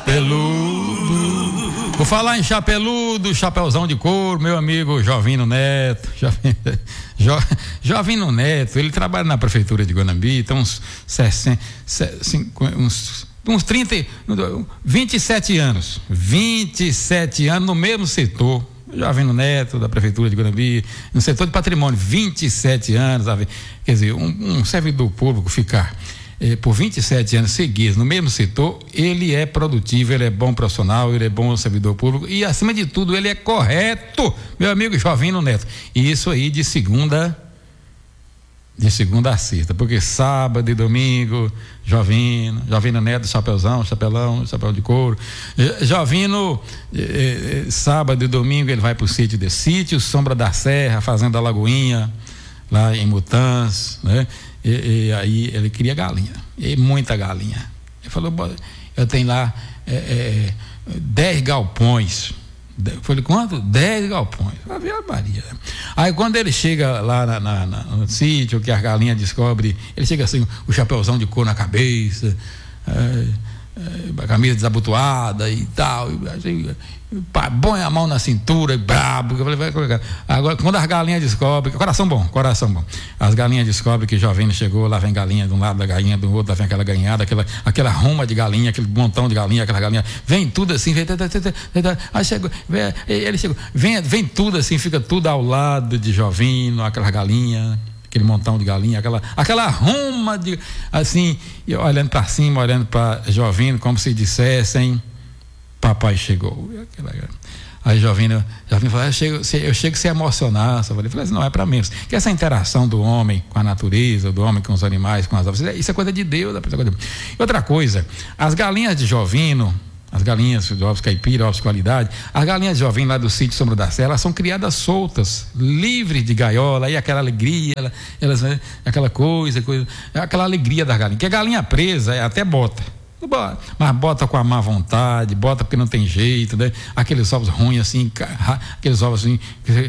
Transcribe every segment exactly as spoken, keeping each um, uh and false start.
Peludo. Vou falar em chapeludo, chapéuzão de couro, meu amigo Jovino Neto. Jovino, jo, Jovino Neto, ele trabalha na prefeitura de Guanambi, então uns, sessenta, uns, uns trinta, vinte e sete anos. vinte e sete anos no mesmo setor. Jovino Neto, da prefeitura de Guanambi, no setor de patrimônio, vinte e sete anos. Quer dizer, um, um servidor público ficar Eh, por vinte e sete anos seguidos no mesmo setor, ele é produtivo, ele é bom profissional, ele é bom servidor público e, acima de tudo, ele é correto, meu amigo Jovino Neto. E isso aí de segunda de segunda a sexta, porque sábado e domingo, Jovino, Jovino Neto, chapéuzão, chapelão, chapéu de couro. Jovino, eh, eh, sábado e domingo ele vai para o sítio de sítio, Sombra da Serra, Fazenda Lagoinha, lá em Mutãs, né? E, e aí ele cria galinha, e muita galinha. Ele falou, eu tenho lá é, é, dez galpões. Eu falei, quanto? Dez galpões. Maria. Aí quando ele chega lá na, na, na, no sítio, que as galinhas descobrem, ele chega assim, o chapéuzão de couro na cabeça, é, é, a camisa desabotoada e tal, e, assim, põe a mão na cintura e brabo. Eu falei, vai colocar. Agora, quando as galinhas descobrem, coração bom, coração bom. As galinhas descobrem que Jovino chegou, lá vem galinha de um lado da galinha, do outro, lá vem aquela galinhada, aquela, aquela ruma de galinha, aquele montão de galinha, aquela galinha, vem tudo assim, vem, aí chegou, vem, ele chegou, vem, vem tudo assim, fica tudo ao lado de Jovino, aquelas galinhas, aquele montão de galinha, aquela, aquela ruma de, assim, olhando para cima, olhando para Jovino, como se dissessem, papai chegou. Aí Jovino, Jovino falou, eu chego, eu chego a se emocionar. Eu falei assim, não, é para menos. Que essa interação do homem com a natureza, do homem com os animais, com as aves, isso é coisa de Deus. É coisa de Deus. E outra coisa, as galinhas de Jovino, as galinhas de ovos caipira, ovos de qualidade, as galinhas de Jovino lá do sítio Sombra da Serra, elas são criadas soltas, livres de gaiola, aí aquela alegria, elas, aquela coisa, coisa, aquela alegria das galinhas. Que a galinha presa é até bota. Mas bota com a má vontade, bota porque não tem jeito, né? Aqueles ovos ruins assim, aqueles ovos assim,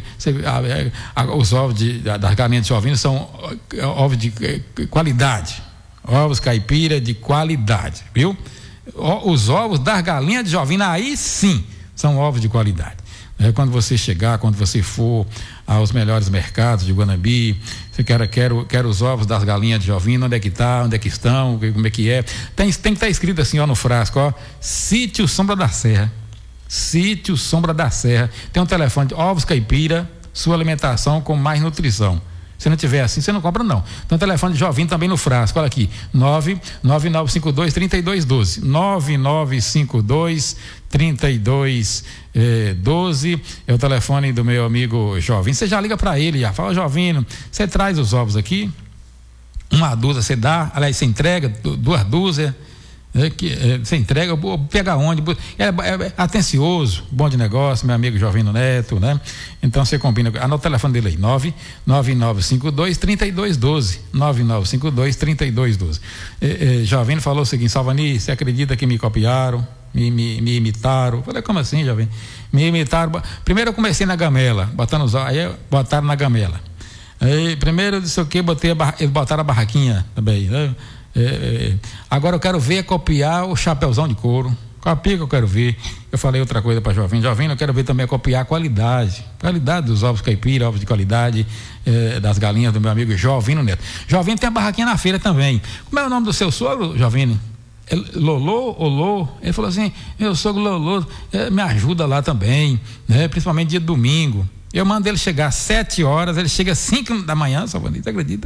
os ovos de, das galinhas de Jovino são ovos de qualidade, ovos caipira de qualidade, viu? Os ovos das galinhas de Jovino, aí sim, são ovos de qualidade. É, quando você chegar, quando você for aos melhores mercados de Guanambi, você quer, quer, quer os ovos das galinhas de Jovino, onde é que tá, onde é que estão, como é que é, tem, tem que estar escrito assim, ó, no frasco, ó, Sítio Sombra da Serra, Sítio Sombra da Serra, tem um telefone de ovos caipira, sua alimentação com mais nutrição. Se não tiver assim, você não compra não. Então o telefone de Jovino também no frasco, olha aqui, nove nove nove cinco dois, três dois um dois, nove nove cinco dois, três dois um dois, é o telefone do meu amigo Jovino. Você já liga para ele, já fala, Jovino, você traz os ovos aqui, uma dúzia você dá, aliás, você entrega duas dúzias, é, que, é, você entrega, pega onde, é, é, é atencioso, bom de negócio, meu amigo Jovino Neto, né? Então você combina, anota o telefone dele aí, nove nove nove cinco dois, três dois um dois, nove nove cinco dois, três dois um dois. É, é, Jovino falou o seguinte, Salvani, você acredita que me copiaram, me, me, me imitaram? Eu falei, como assim, Jovino? Me imitaram, primeiro eu comecei na gamela, botando os, aí botaram na gamela, aí primeiro eu disse o que, botei a barra, eles botaram a barraquinha também, né? É, é, agora eu quero ver copiar o chapéuzão de couro, copia que eu quero ver. Eu falei outra coisa para Jovino, Jovino, eu quero ver também copiar a qualidade, qualidade dos ovos caipira, ovos de qualidade, é, das galinhas do meu amigo Jovino Neto. Jovino tem a barraquinha na feira também. Como é o nome do seu sogro, Jovino? É Lolô, Olô? Ele falou assim, meu sogro Lolô, é, me ajuda lá também, né? Principalmente dia de domingo. Eu mando ele chegar às sete horas, ele chega às cinco da manhã, Salvani, você acredita?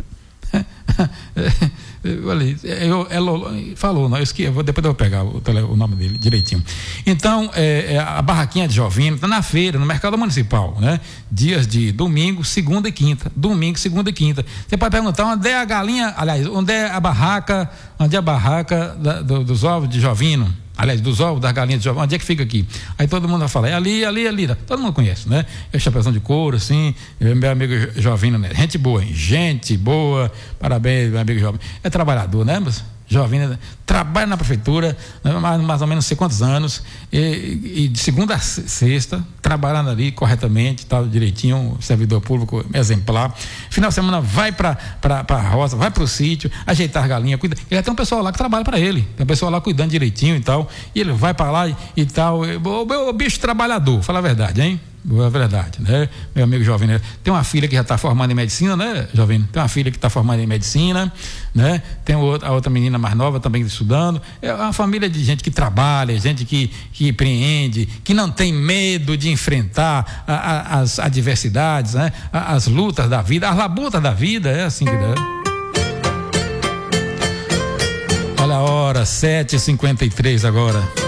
Olha, eu, eu, falou, não, eu esqueci, eu vou, depois eu vou pegar o, o nome dele direitinho. Então, é, é, a barraquinha de Jovino está na feira, no mercado municipal, né? Dias de domingo, segunda e quinta. Domingo, segunda e quinta. Você pode perguntar onde é a galinha, aliás, onde é a barraca, onde é a barraca da, do, dos ovos de Jovino? Aliás, dos ovos das galinhas de Jovino, onde é que fica aqui? Aí todo mundo vai falar, é ali, ali, ali, todo mundo conhece, né? É chapéuzão de couro, assim, meu amigo Jovino, né? Gente boa, hein? Gente boa, parabéns, meu amigo Jovino. É trabalhador, né? Mas Jovino trabalha na prefeitura, mais, mais ou menos não sei quantos anos, e, e de segunda a sexta, trabalhando ali corretamente, tal, direitinho, servidor público exemplar. Final de semana vai para a roça, vai para o sítio, ajeitar as galinhas, cuida. E tem um pessoal lá que trabalha para ele, tem um pessoal lá cuidando direitinho e tal, e ele vai para lá e, e tal. O meu bicho trabalhador, fala a verdade, hein? É verdade, né? Meu amigo Jovino, tem uma filha que já está formada em medicina, né, Jovino? Tem uma filha que está formada em medicina, né? Tem a outra menina mais nova também estudando. É uma família de gente que trabalha, gente que, que empreende, que não tem medo de enfrentar a, a, as adversidades, né? As lutas da vida, as labutas da vida, é assim que dá. Olha a hora, sete e cinquenta e três agora.